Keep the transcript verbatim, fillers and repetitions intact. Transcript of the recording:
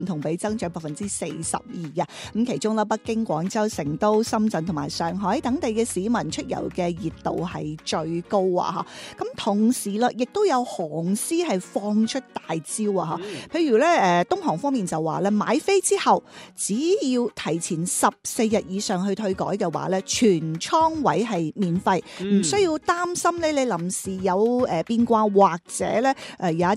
同比增長百分之四十二嘅。咁其中啦，北京、廣州、成都、深圳同埋上海等地嘅市民出遊嘅熱度係最高啊！嚇，咁同時啦，亦都有航司係放出大招啊！嚇，譬如咧誒，東航方面就話咧，買飛之後只要提前十四日以上去退改嘅話咧，全倉位係免費，唔、嗯、需要擔心咧你臨時有誒變卦或者咧誒有一